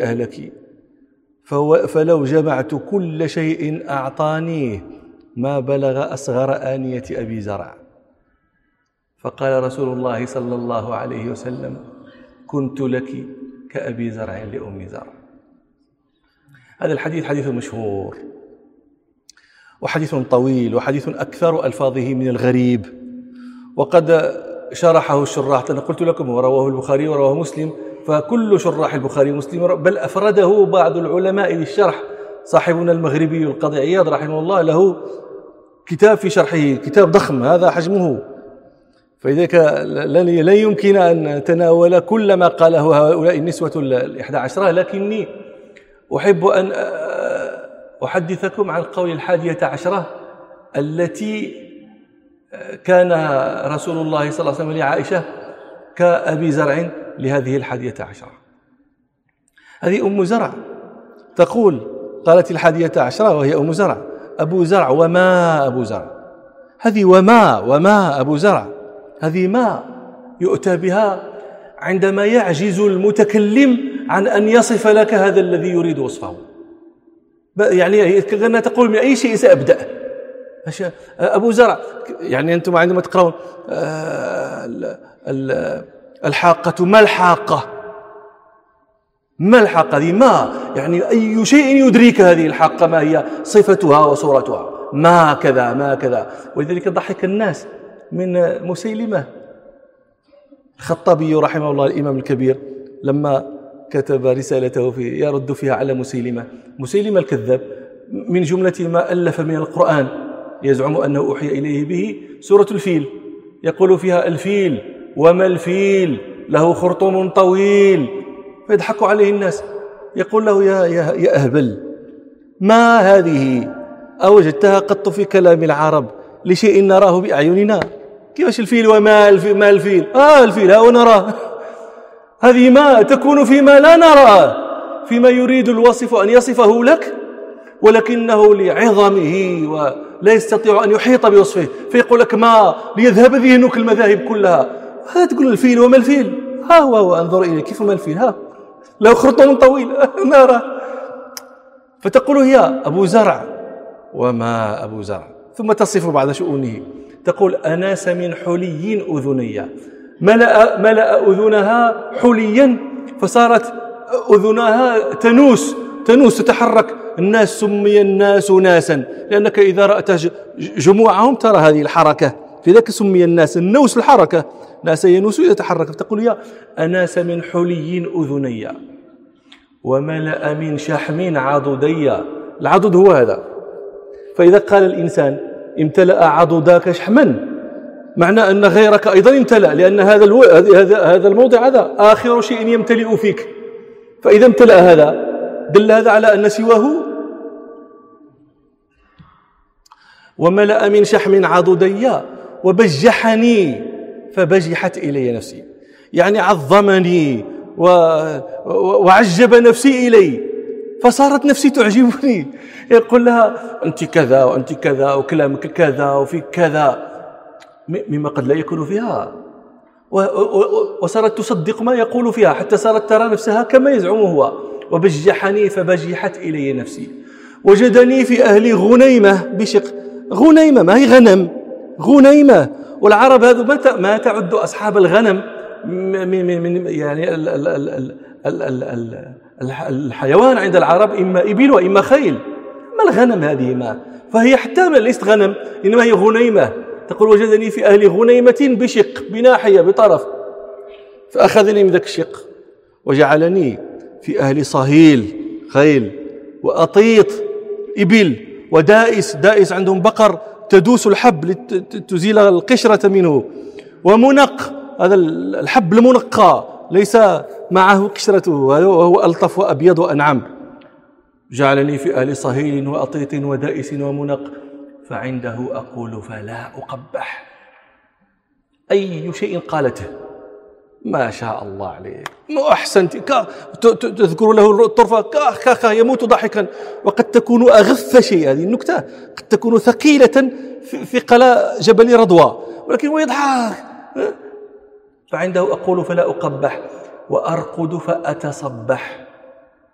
أهلك فلو جمعت كل شيء أعطانيه ما بلغ أصغر آنية أبي زرع. فقال رسول الله صلى الله عليه وسلم: كنت لك كأبي زرع لأم زرع. هذا الحديث حديث مشهور وحديث طويل وحديث أكثر ألفاظه من الغريب، وقد شرحه الشراح. أنا قلت لكم ورواه البخاري ورواه مسلم، فكل شراح البخاري ومسلم، بل أفرده بعض العلماء للشرح. صاحبنا المغربي القاضي عياض رحمه الله له كتاب في شرحه، كتاب ضخم هذا حجمه، فلذلك لن يمكن أن نتناول كل ما قاله هؤلاء النسوة 11، لكني أحب أن أحدثكم عن قول 11 التي كان رسول الله صلى الله عليه وسلم لعائشة كأبي زرع لهذه 11. هذه أم زرع تقول، قالت 11 وهي أم زرع: أبو زرع وما أبو زرع. هذه وما أبو زرع، هذه ما يؤتى بها عندما يعجز المتكلم عن أن يصف لك هذا الذي يريد وصفه. يعني كأنها تقول: من أي شيء سأبدأ؟ أبو زرع، يعني أنتم عندما تقرأون الحاقة، ما الحاقة؟ ما الحاقة هذه؟ ما يعني أي شيء يدريك هذه الحاقة ما هي صفتها وصورتها؟ ما كذا ما كذا. ولذلك ضحك الناس من مسيلمة الخطابي رحمه الله الإمام الكبير لما كتب رسالته يرد فيها على مسيلمة الكذاب. من جملة ما ألف من القرآن يزعم أنه أوحي إليه به سورة الفيل، يقول فيها: الفيل وما الفيل له خرطوم طويل. فيضحك عليه الناس، يقول له: يا أهبل، ما هذه أوجدتها قط في كلام العرب لشيء نراه بأعيننا؟ كيفاش الفيل وما الفيل؟ ما الفيل؟ الفيل ها ونراه. هذه ما تكون فيما لا نراه، فيما يريد الوصف أن يصفه لك ولكنه لعظمه ولا يستطيع أن يحيط بوصفه، فيقول لك ما ليذهب ذهنك المذاهب كلها. هذا تقول الفيل وما الفيل؟ ها هو انظر إليه، كيف ما الفيل؟ ها له خرطوم طويل نرى. فتقول هي أبو زرع وما أبو زرع، ثم تصف بعض شؤونه، تقول: أناس من حلي أذني، ملأ أذنها حليا فصارت أذنها تنوس تتحرك. الناس سمي الناس ناسا لأنك إذا رأت جموعهم ترى هذه الحركة، فذلك سمي الناس النوس الحركة، ناس ينوس يتحرك. فتقول: يا أناس من حلي أذني وملأ من شحم عضدي. العضد هو هذا. فإذا قال الإنسان امتلأ عضداك شحما، معنى أن غيرك أيضا امتلأ، لأن هذا الموضع هذا آخر شيء يمتلئ فيك. فإذا امتلأ هذا دل هذا على أن سواه. وملأ من شحم عضدي وبجحني فبجحت إلي نفسي، يعني عظمني وعجب نفسي إلي، فصارت نفسي تعجبني. يقول لها: أنت كذا وأنت كذا وكلامك كذا وفي كذا، مما قد لا يكون فيها، وصارت تصدق ما يقول فيها، حتى صارت ترى نفسها كما يزعم هو. وبجحني فبجحت إلي نفسي. وجدني في أهل غنيمة بشق. غنيمة ما هي غنم، غنيمة. والعرب هذا ما تعد أصحاب الغنم من يعني الحيوان عند العرب إما إبل وإما خيل. ما الغنم هذه؟ ما فهي حتى ليست غنم، إنما هي غنيمة. تقول: وجدني في أهل غنيمة بشق، بناحية بطرف، فأخذني من ذاك الشق وجعلني في أهل صهيل خيل وأطيط إبل ودائس عندهم بقر تدوس الحب لتزيل القشرة منه، ومنق، هذا الحب المنقى ليس معه قشرته وهو ألطف وأبيض وأنعم. جعلني في أهل صهيل وأطيط ودائس ومنق، فعنده أقول فلا أقبح. أي شيء قالته ما شاء الله عليك، ما أحسنت، تذكر له الطرفة كاخ يموت ضحكا. وقد تكون أغث شيء، هذه النكتة قد تكون ثقيلة في قلاء جبل رضوى، ولكن هو يضحك. فعنده أقول فلا أقبح وأرقد فأتصبح.